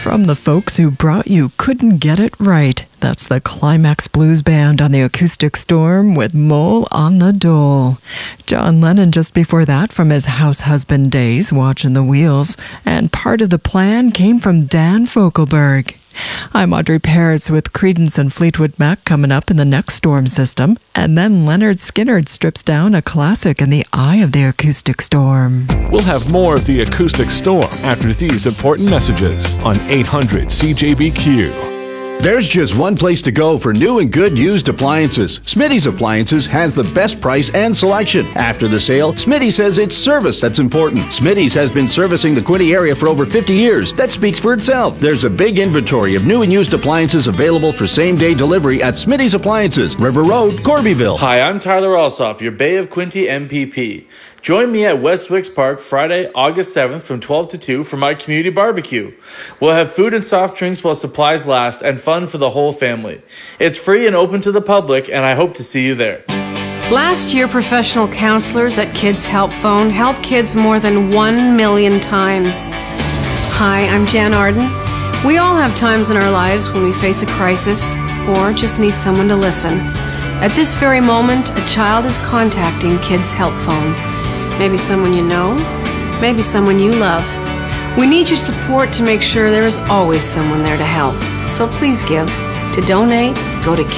From the folks who brought you Couldn't Get It Right. That's the Climax Blues Band on the Acoustic Storm with Mole on the Dole. John Lennon just before that from his house husband days, Watching the Wheels. And Part of the Plan came from Dan Fogelberg. I'm Audrey Pears with Creedence and Fleetwood Mac coming up in the next storm system. And then Leonard Skinner strips down a classic in the eye of the acoustic storm. We'll have more of the acoustic storm after these important messages on 800 CJBQ. There's just one place to go for new and good used appliances. Smitty's Appliances has the best price and selection. After the sale, Smitty says it's service that's important. Smitty's has been servicing the Quinte area for over 50 years. That speaks for itself. There's a big inventory of new and used appliances available for same-day delivery at Smitty's Appliances, River Road, Corbyville. Hi, I'm Tyler Alsop, your Bay of Quinte MPP. Join me at West Wicks Park Friday, August 7th from 12 to 2 for my community barbecue. We'll have food and soft drinks while supplies last and fun for the whole family. It's free and open to the public, and I hope to see you there. Last year, professional counselors at Kids Help Phone helped kids more than 1 million times. Hi, I'm Jan Arden. We all have times in our lives when we face a crisis or just need someone to listen. At this very moment, a child is contacting Kids Help Phone. Maybe someone you know, maybe someone you love. We need your support to make sure there is always someone there to help. So please give. To donate, go to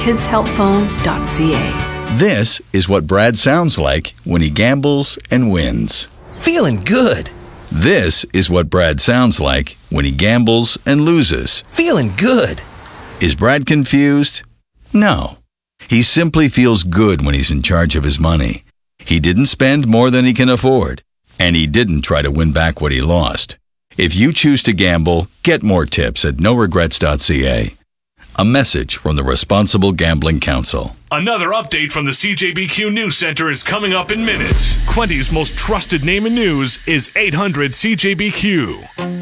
kidshelpphone.ca. This is what Brad sounds like when he gambles and wins. Feeling good. This is what Brad sounds like when he gambles and loses. Feeling good. Is Brad confused? No. He simply feels good when he's in charge of his money. He didn't spend more than he can afford, and he didn't try to win back what he lost. If you choose to gamble, get more tips at noregrets.ca. A message from the Responsible Gambling Council. Another update from the CJBQ News Center is coming up in minutes. Quinte's most trusted name in news is 800 CJBQ.